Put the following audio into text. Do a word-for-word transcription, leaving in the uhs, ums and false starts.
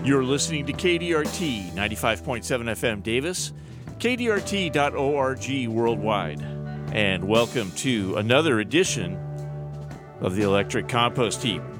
You're listening to K D R T ninety-five point seven F M Davis, K D R T dot org worldwide, and welcome to another edition of the Electric Compost Heap.